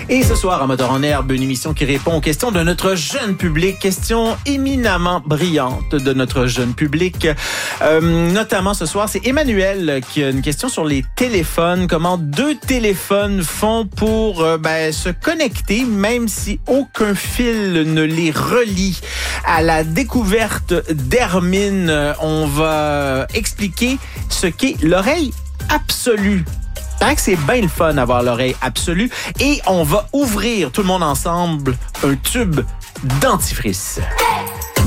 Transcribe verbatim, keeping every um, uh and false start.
Et ce soir, à Moteur en Herbe, une émission qui répond aux questions de notre jeune public, questions éminemment brillantes de notre jeune public. Euh, notamment ce soir, c'est Emmanuel qui a une question sur les téléphones. Comment deux téléphones font pour euh, ben, se connecter, même si aucun fil ne les relie. À la découverte d'Hermine, on va expliquer ce qu'est l'oreille absolue. Que c'est bien le fun d'avoir l'oreille absolue. Et on va ouvrir tout le monde ensemble un tube dentifrice. Hey!